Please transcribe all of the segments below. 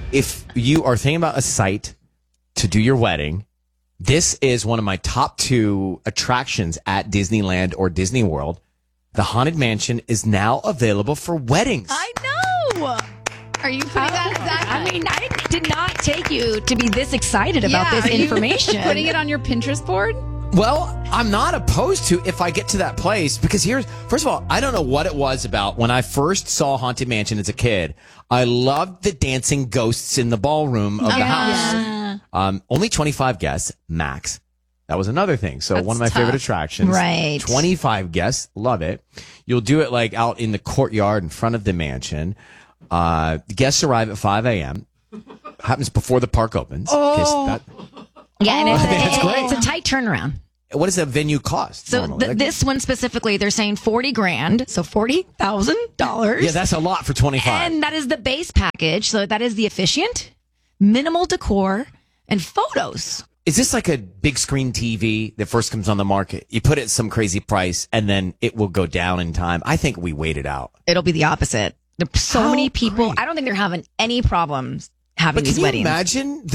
if you are thinking about a site to do your wedding, this is one of my top 2 attractions at Disneyland or Disney World. The Haunted Mansion is now available for weddings. I know. Are you putting that? I mean, I did not take you to be this excited about this information. Putting it on your Pinterest board? Well, I'm not opposed to if I get to that place because first of all, I don't know what it was about when I first saw Haunted Mansion as a kid. I loved the dancing ghosts in the ballroom of the house. Only 25 guests max. That was another thing. So one of my favorite attractions. Right. 25 guests. Love it. You'll do it like out in the courtyard in front of the mansion. Guests arrive at 5 a.m. Happens before the park opens. Yeah, and That's great. it's a tight turnaround. What does a venue cost? So this one specifically, they're saying $40,000, so $40,000. Yeah, that's a lot for 25. And that is the base package. So that is the efficient, minimal decor, and photos. Is this like a big screen TV that first comes on the market? You put it at some crazy price, and then it will go down in time. I think we wait it out. It'll be the opposite. There's so many people. Great. I don't think they're having any problems having these weddings. But can you imagine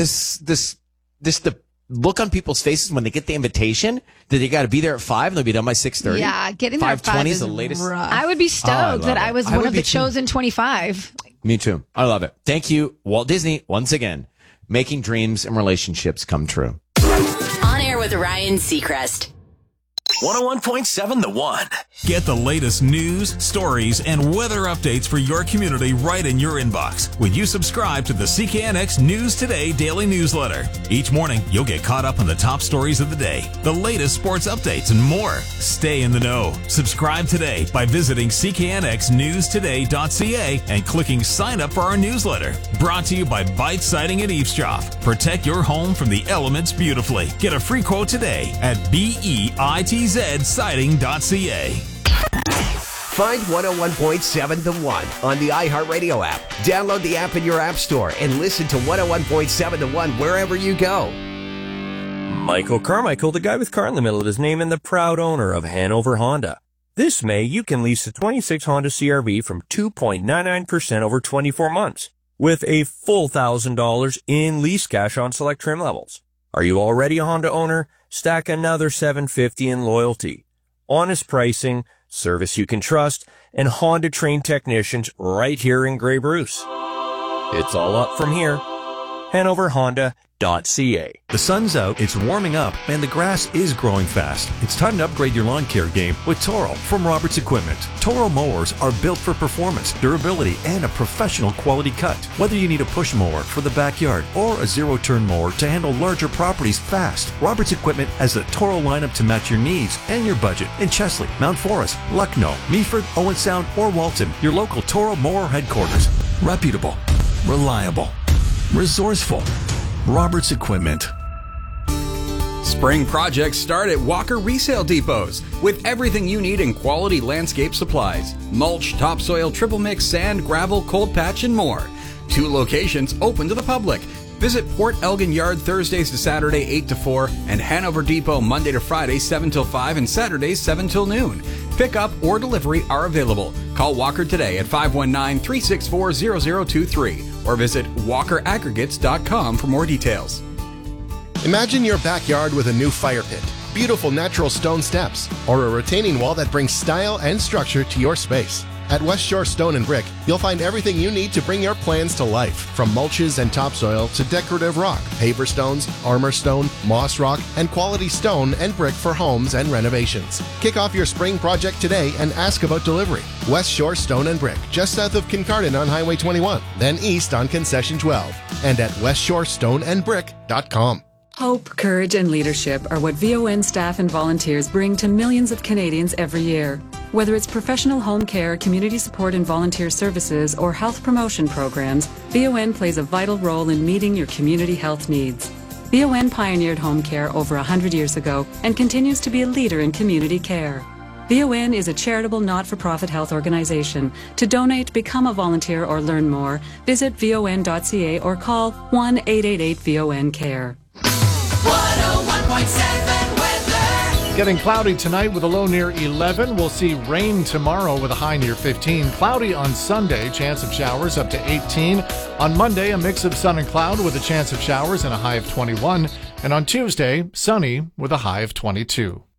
the look on people's faces when they get the invitation that they got to be there at 5 and they'll be done by 6:30? Yeah, getting there at 5 5:20 is the latest. rough. I would be stoked that I was one of the chosen 25. Me too. I love it. Thank you, Walt Disney, once again, making dreams and relationships come true. On Air with Ryan Seacrest. 101.7 The One. Get the latest news, stories, and weather updates for your community right in your inbox when you subscribe to the CKNX News Today daily newsletter. Each morning, you'll get caught up on the top stories of the day, the latest sports updates, and more. Stay in the know. Subscribe today by visiting cknxnewstoday.ca and clicking sign up for our newsletter. Brought to you by Bite Siding and Eavesdrop. Protect your home from the elements beautifully. Get a free quote today at BEITZsiding.ca. Find 101.7 The One on the iHeartRadio app. Download the app in your app store and listen to 101.7 The One wherever you go. Michael Carmichael, the guy with car in the middle of his name and the proud owner of Hanover Honda. This May, you can lease a 26 Honda CRV from 2.99% over 24 months with a full $1,000 in lease cash on select trim levels. Are you already a Honda owner? Stack another $750 in loyalty. Honest pricing, service you can trust, and Honda-trained technicians right here in Grey Bruce. It's all up from here. HanoverHonda.ca. The sun's out, it's warming up, and the grass is growing fast. It's time to upgrade your lawn care game with Toro from Roberts Equipment. Toro mowers are built for performance, durability, and a professional quality cut. Whether you need a push mower for the backyard or a zero-turn mower to handle larger properties fast, Roberts Equipment has the Toro lineup to match your needs and your budget in Chesley, Mount Forest, Lucknow, Meaford, Owen Sound, or Walton. Your local Toro mower headquarters. Reputable, reliable, resourceful. Roberts Equipment. Spring projects start at Walker Resale Depots with everything you need in quality landscape supplies. Mulch, topsoil, triple mix, sand, gravel, cold patch, and more. 2 locations open to the public. Visit Port Elgin Yard Thursdays to Saturday 8 to 4 and Hanover Depot Monday to Friday 7 till 5 and Saturdays 7 till noon. Pickup or delivery are available. Call Walker today at 519-364-0023 or visit walkeraggregates.com for more details. Imagine your backyard with a new fire pit, beautiful natural stone steps, or a retaining wall that brings style and structure to your space. At West Shore Stone and Brick, you'll find everything you need to bring your plans to life, from mulches and topsoil to decorative rock, paver stones, armor stone, moss rock, and quality stone and brick for homes and renovations. Kick off your spring project today and ask about delivery. West Shore Stone and Brick, just south of Kincardine on Highway 21, then east on Concession 12, and at westshorestoneandbrick.com. Hope, courage, and leadership are what VON staff and volunteers bring to millions of Canadians every year. Whether it's professional home care, community support and volunteer services, or health promotion programs, VON plays a vital role in meeting your community health needs. VON pioneered home care over 100 years ago and continues to be a leader in community care. VON is a charitable not-for-profit health organization. To donate, become a volunteer, or learn more, visit von.ca or call 1-888-VON-CARE. 101.7 weather. Getting cloudy tonight with a low near 11. We'll see rain tomorrow with a high near 15. Cloudy on Sunday, chance of showers up to 18. On Monday, a mix of sun and cloud with a chance of showers and a high of 21. And on Tuesday, sunny with a high of 22.